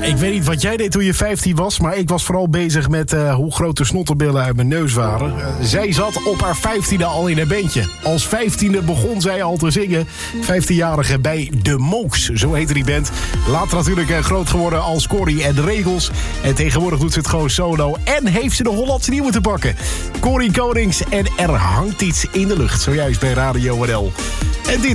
Ik weet niet wat jij deed toen je 15 was, maar ik was vooral bezig met hoe groot de snottenbillen uit mijn neus waren. Zij zat op haar 15e al in een bandje. Als 15e begon zij al te zingen. 15-jarige bij De Mooks, zo heette die band. Later natuurlijk groot geworden als Corrie en de Regels. En tegenwoordig doet ze het gewoon solo en heeft ze de Hollandse nieuwe te pakken. Corrie Konings en Er hangt iets in de lucht, zojuist bij Radio NL. En dit